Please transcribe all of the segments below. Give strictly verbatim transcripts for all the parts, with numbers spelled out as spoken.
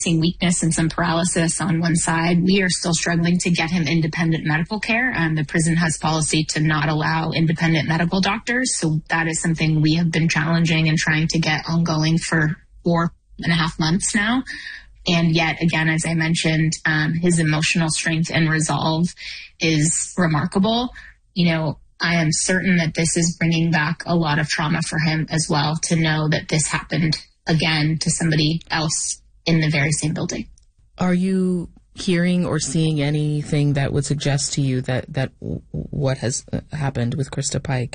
seeing weakness and some paralysis on one side. We are still struggling to get him independent medical care. Um, the prison has policy to not allow independent medical doctors. So that is something we have been challenging and trying to get ongoing for four and a half months now. And yet, again, as I mentioned, um, his emotional strength and resolve is remarkable. You know, I am certain that this is bringing back a lot of trauma for him as well, to know that this happened again to somebody else in the very same building. Are you hearing or seeing anything that would suggest to you that, that what has happened with Krista Pike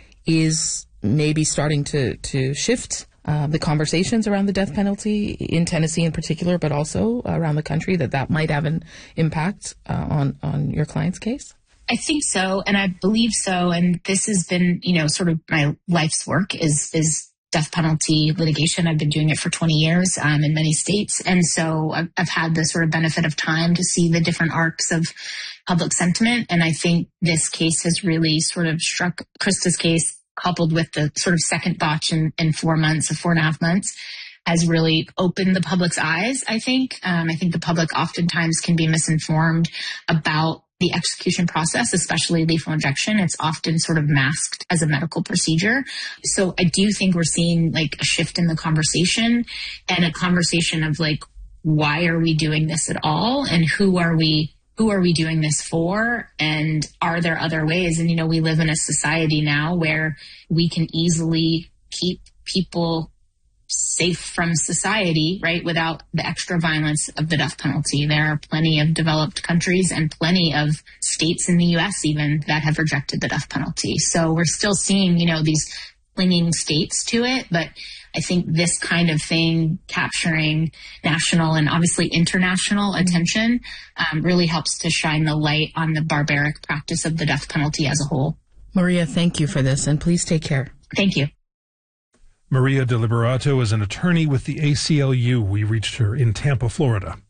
is maybe starting to, to shift uh, the conversations around the death penalty in Tennessee in particular, but also around the country, that that might have an impact uh, on, on your client's case? I think so, and I believe so. And this has been, you know, sort of my life's work is, is death penalty litigation. I've been doing it for twenty years um, in many states. And so I've, I've had the sort of benefit of time to see the different arcs of public sentiment. And I think this case has really sort of struck Krista's case, coupled with the sort of second batch in, in four months, of four and a half months, has really opened the public's eyes, I think. Um, I think the public oftentimes can be misinformed about the execution process, especially lethal injection. It's often sort of masked as a medical procedure. So I do think we're seeing like a shift in the conversation, and a conversation of like, why are we doing this at all? And who are we, who are we doing this for? And are there other ways? And, you know, we live in a society now where we can easily keep people safe from society, right, without the extra violence of the death penalty. There are plenty of developed countries and plenty of states in the U S even that have rejected the death penalty. So we're still seeing, you know, these clinging states to it. But I think this kind of thing, capturing national and obviously international attention, um, really helps to shine the light on the barbaric practice of the death penalty as a whole. Maria, thank you for this, and please take care. Thank you. Maria de Liberato is an attorney with the A C L U. We reached her in Tampa, Florida.